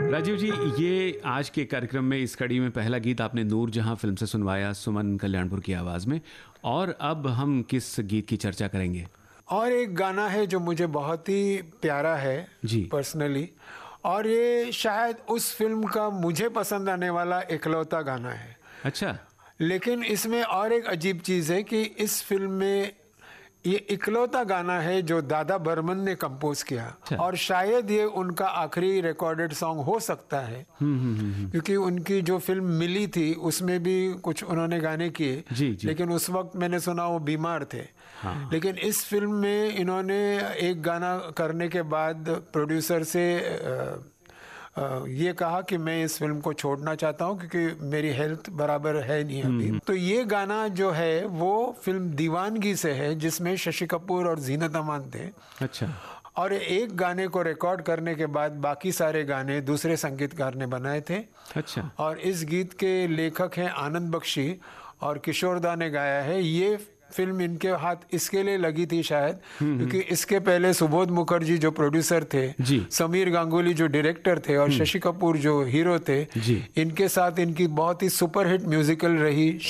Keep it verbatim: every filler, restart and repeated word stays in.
राजीव जी, ये आज के कार्यक्रम में इस कड़ी में पहला गीत आपने नूर जहां फिल्म से सुनवाया सुमन कल्याणपुर की आवाज़ में, और अब हम किस गीत की चर्चा करेंगे? और एक गाना है जो मुझे बहुत ही प्यारा है जी पर्सनली, और ये शायद उस फिल्म का मुझे पसंद आने वाला इकलौता गाना है। अच्छा। लेकिन इसमें और एक अजीब चीज़ है कि इस फिल्म में ये इकलौता गाना है जो दादा बर्मन ने कंपोज किया। अच्छा। और शायद ये उनका आखिरी रिकॉर्डेड सॉन्ग हो सकता है, क्योंकि उनकी जो फिल्म मिली थी उसमें भी कुछ उन्होंने गाने किए, लेकिन उस वक्त मैंने सुना वो बीमार थे। हाँ। लेकिन इस फिल्म में इन्होंने एक गाना करने के बाद प्रोड्यूसर से आ, ये कहा कि मैं इस फिल्म को छोड़ना चाहता हूँ क्योंकि मेरी हेल्थ बराबर है नहीं अभी। तो ये गाना जो है वो फिल्म दीवानगी से है, जिसमें शशि कपूर और जीनत अमान थे। अच्छा। और एक गाने को रिकॉर्ड करने के बाद बाकी सारे गाने दूसरे संगीतकार ने बनाए थे। अच्छा। और इस गीत के लेखक हैं आनंद बख्शी और किशोर दा ने गाया है। ये फिल्म इनके हाथ इसके लिए लगी थी शायद क्योंकि इसके पहले सुबोध मुखर्जी जो प्रोड्यूसर थे, समीर गांगुली जो डायरेक्टर थे और शशि कपूर जो हीरो थे, इनके साथ इनकी बहुत ही सुपरहिट म्यूजिकल रही